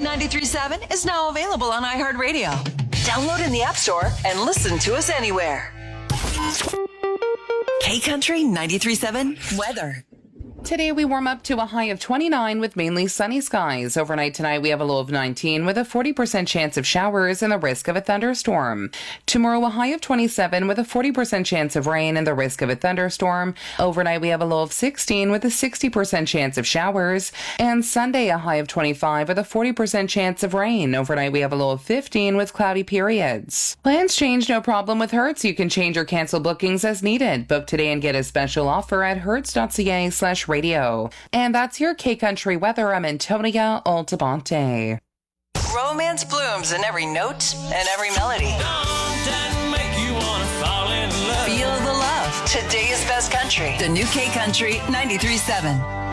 93.7 is now available on iHeartRadio. Download in the App Store and listen to us anywhere. K-Country 93.7 weather. Today we warm up to a high of 29 with mainly sunny skies. Overnight tonight we have a low of 19 with a 40% chance of showers and the risk of a thunderstorm. Tomorrow a high of 27 with a 40% chance of rain and the risk of a thunderstorm. Overnight we have a low of 16 with a 60% chance of showers. And Sunday a high of 25 with a 40% chance of rain. Overnight we have a low of 15 with cloudy periods. Plans change, no problem with Hertz. You can change or cancel bookings as needed. Book today and get a special offer at hertz.ca/radio. And that's your K-Country weather. I'm Antonia Altabonte. Romance blooms in every note and every melody. Feel the love. Today's best country. The new K-Country 93.7.